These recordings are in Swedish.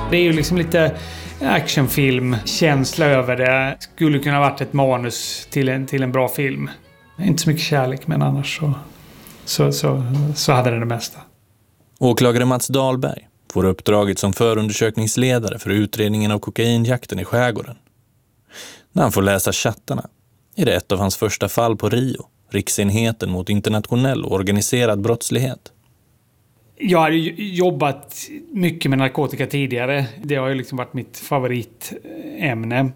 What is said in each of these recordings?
Det är ju liksom lite actionfilm-känsla över det. Skulle kunna varit ett manus till en bra film. Inte så mycket kärlek, men annars så hade det mesta. Åklagare Mats Dahlberg får uppdraget som förundersökningsledare för utredningen av kokainjakten i skärgården. När han får läsa chattarna är det ett av hans första fall på RIO, Riksenheten mot internationell och organiserad brottslighet. Jag har jobbat mycket med narkotika tidigare. Det har ju liksom varit mitt favoritämne.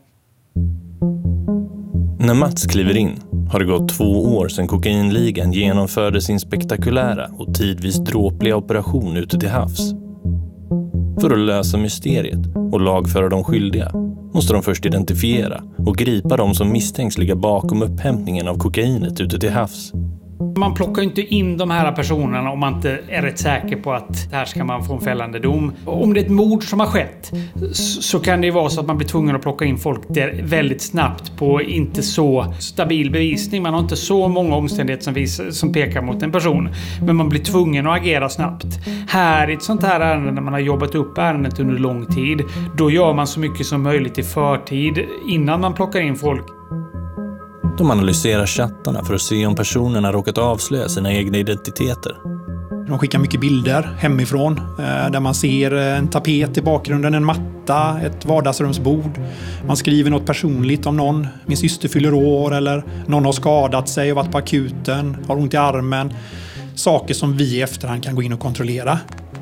När Mats kliver in har det gått 2 år sedan kokainligan genomförde sin spektakulära och tidvis dråpliga operation ute till havs. För att lösa mysteriet och lagföra de skyldiga måste de först identifiera och gripa de som misstänks ligga bakom upphämtningen av kokainet ute till havs. Man plockar inte in de här personerna om man inte är rätt säker på att här ska man få en fällande dom. Om det är ett mord som har skett så kan det ju vara så att man blir tvungen att plocka in folk där väldigt snabbt på inte så stabil bevisning. Man har inte så många omständigheter som pekar mot en person. Men man blir tvungen att agera snabbt. Här i ett sånt här ärende när man har jobbat upp ärendet under lång tid, då gör man så mycket som möjligt i förtid innan man plockar in folk. De analyserar chattarna för att se om personerna råkat avslöja sina egna identiteter. De skickar mycket bilder hemifrån där man ser en tapet i bakgrunden, en matta, ett vardagsrumsbord. Man skriver något personligt om någon. Min syster fyller år eller någon har skadat sig och varit på akuten, har ont i armen. Saker som vi i efterhand kan gå in och kontrollera.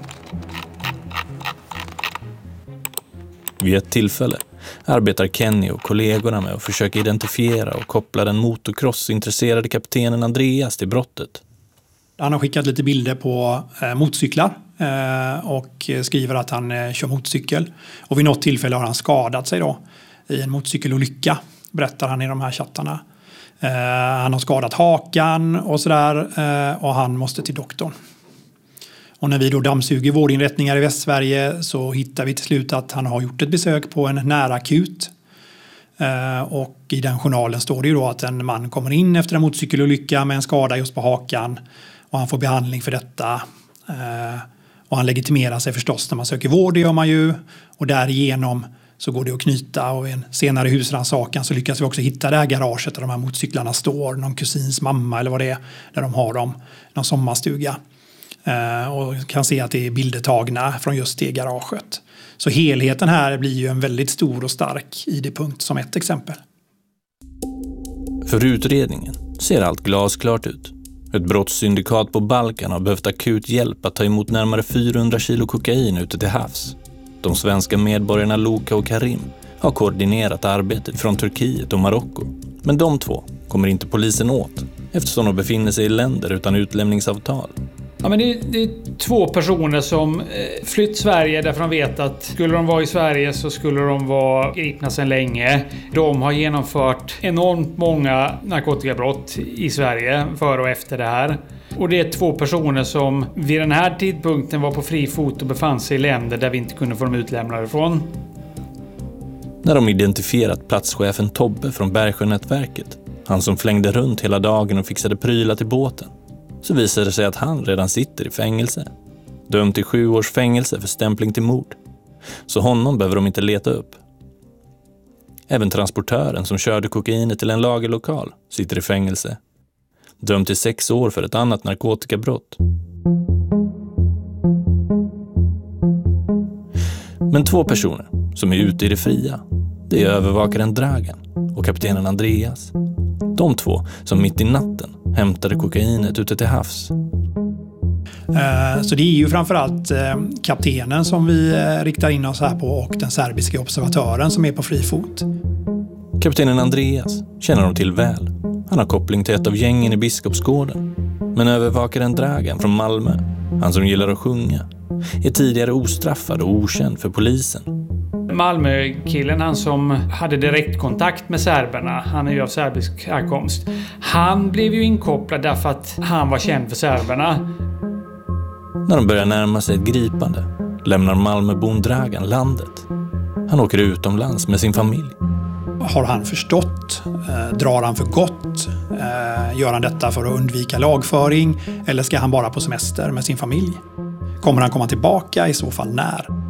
Vid ett tillfälle arbetar Kenny och kollegorna med att försöka identifiera och koppla den motocross-intresserade kaptenen Andreas till brottet. Han har skickat lite bilder på motorcyklar och skriver att han kör motorcykel. Och vid något tillfälle har han skadat sig då i en motorcykelolycka, berättar han i de här chattarna. Han har skadat hakan och sådär och han måste till doktorn. Och när vi då dammsuger vårdinrättningar i Västsverige så hittar vi till slut att han har gjort ett besök på en närakut. Och i den journalen står det ju då att en man kommer in efter en motorcykelolycka med en skada just på hakan. Och han får behandling för detta. Och han legitimerar sig förstås när man söker vård, det gör man ju. Och därigenom så går det att knyta, och i en senare husrannsakan så lyckas vi också hitta det här garaget där de här motorcyklarna står. Någon kusins mamma eller vad det är, där de har dem. Någon sommarstuga. Och kan se att det är bilder tagna från just det garaget. Så helheten här blir ju en väldigt stor och stark ID-punkt som ett exempel. För utredningen ser allt glasklart ut. Ett brottssyndikat på Balkan har behövt akut hjälp att ta emot närmare 400 kilo kokain ute till havs. De svenska medborgarna Luka och Karim har koordinerat arbetet från Turkiet och Marocko. Men de två kommer inte polisen åt eftersom de befinner sig i länder utan utlämningsavtal. Ja, men det är 2 personer som flytt Sverige därför de vet att skulle de vara i Sverige så skulle de vara gripna sedan länge. De har genomfört enormt många narkotikabrott i Sverige före och efter det här. Och det är 2 personer som vid den här tidpunkten var på fri fot och befann sig i länder där vi inte kunde få dem utlämnade från. När de identifierat platschefen Tobbe från Bergsjönätverket, han som flängde runt hela dagen och fixade prylar till båten, så visade det sig att han redan sitter i fängelse. Dömd till 7 års fängelse för stämpling till mord. Så honom behöver de inte leta upp. Även transportören som körde kokainet till en lagerlokal sitter i fängelse. Dömd till 6 år för ett annat narkotikabrott. Men 2 personer som är ute i det fria, det är övervakaren Dragan och kaptenen Andreas. De 2 som mitt i natten hämtade kokainet ute till havs. Så det är ju framförallt kaptenen som vi riktar in oss här på och den serbiska observatören som är på fri fot. Kaptenen Andreas känner de till väl. Han har koppling till ett av gängen i Biskopsgården. Men övervakaren Dragan från Malmö, han som gillar att sjunga, är tidigare ostraffad och okänd för polisen. Malmö-killen, han som hade direktkontakt med serberna, han är ju av serbisk härkomst. Han blev ju inkopplad därför att han var känd för serberna. När de börjar närma sig ett gripande lämnar Malmöbon Dragan landet. Han åker utomlands med sin familj. Har han förstått? Drar han för gott? Gör han detta för att undvika lagföring? Eller ska han bara på semester med sin familj? Kommer han komma tillbaka? I så fall när?